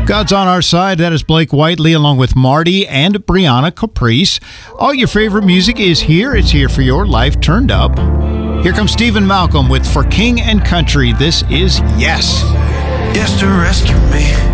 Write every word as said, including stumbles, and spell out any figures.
God's on Our Side. That is Blake Whiteley along with Marty and Brianna Caprice. All your favorite music is here. It's here for your life turned up. Here comes Stephen Malcolm with For King and Country. This is Yes. Yes to rescue me.